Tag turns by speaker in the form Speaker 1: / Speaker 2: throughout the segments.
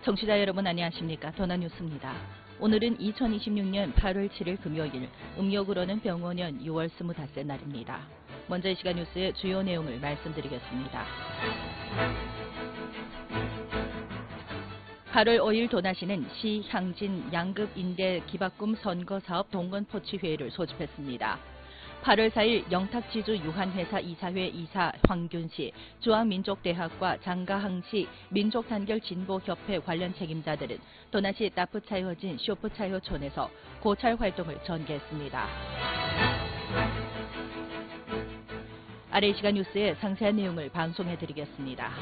Speaker 1: 청취자 여러분 안녕하십니까. 도나뉴스입니다. 오늘은 2026년 8월 7일 금요일, 음력으로는 병원년 6월 25째 날입니다. 먼저 이 시간 뉴스의 주요 내용을 말씀드리겠습니다. 8월 5일 도나시는 시 향진 양급 인대 기박금 선거사업 동건포취회의를 소집했습니다. 8월 4일 영탁지주 유한회사 이사회 이사 황균씨, 중앙민족대학과 장가항시 민족단결진보협회 관련 책임자들은 도나시 따프차이허진 쇼프차이허촌에서 고찰 활동을 전개했습니다. 아래 이 시간 뉴스의 상세한 내용을 방송해드리겠습니다.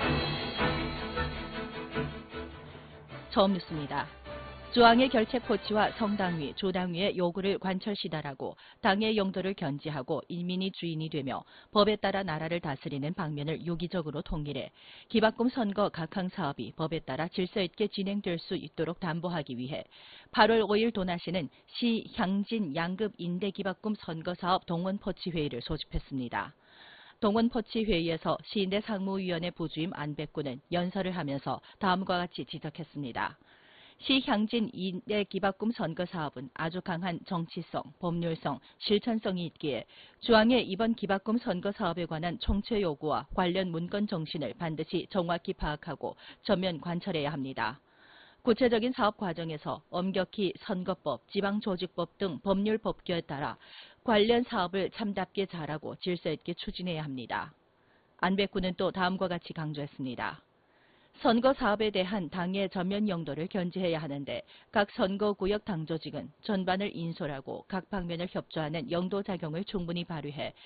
Speaker 1: 처음 뉴스입니다. 중앙의 결책포치와 성당위, 조당위의 요구를 관철시달하고 당의 영도를 견지하고 인민이 주인이 되며 법에 따라 나라를 다스리는 방면을 유기적으로 통일해 기박금 선거 각항 사업이 법에 따라 질서 있게 진행될 수 있도록 담보하기 위해 8월 5일 도나시는 시 향진 양급 인대 기박금 선거 사업 동원포치회의를 소집했습니다. 동원포치회의에서 시인대 상무위원회 부주임 안백구는 연설을 하면서 다음과 같이 지적했습니다. 시 향진 인대 기박금 선거 사업은 아주 강한 정치성, 법률성, 실천성이 있기에 중앙의 이번 기박금 선거 사업에 관한 총체 요구와 관련 문건 정신을 반드시 정확히 파악하고 전면 관철해야 합니다. 구체적인 사업 과정에서 엄격히 선거법, 지방조직법 등 법률 법규에 따라 관련 사업을 참답게 잘하고 질서 있게 추진해야 합니다. 안백구는 또 다음과 같이 강조했습니다. 선거 사업에 대한 당의 전면 영도를 견지해야 하는데 각 선거구역 당조직은 전반을 인솔하고 각 방면을 협조하는 영도 작용을 충분히 발휘해